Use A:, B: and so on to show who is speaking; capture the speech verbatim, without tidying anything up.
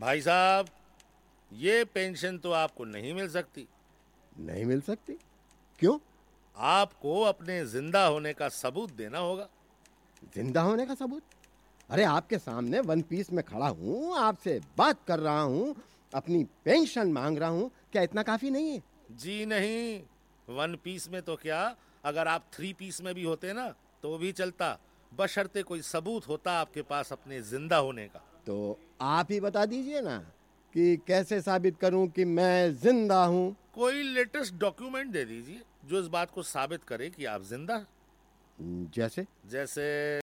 A: भाई साहब, ये पेंशन तो आपको नहीं मिल सकती।
B: नहीं मिल सकती? क्यों?
A: आपको अपने जिंदा होने का सबूत देना होगा।
B: जिंदा होने का सबूत? अरे आपके सामने वन पीस में खड़ा हूँ, आपसे बात कर रहा हूँ, अपनी पेंशन मांग रहा हूँ। क्या इतना काफी नहीं है?
A: जी नहीं, वन पीस में तो क्या, अगर आप थ्री पीस में भी होते ना तो भी चलता, बशर्ते कोई सबूत होता आपके पास अपने जिंदा होने का।
B: तो आप ही बता दीजिए ना कि कैसे साबित करूं कि मैं जिंदा हूं।
A: कोई लेटेस्ट डॉक्यूमेंट दे दीजिए जो इस बात को साबित करे कि आप जिंदा हैं।
B: जैसे?
A: जैसे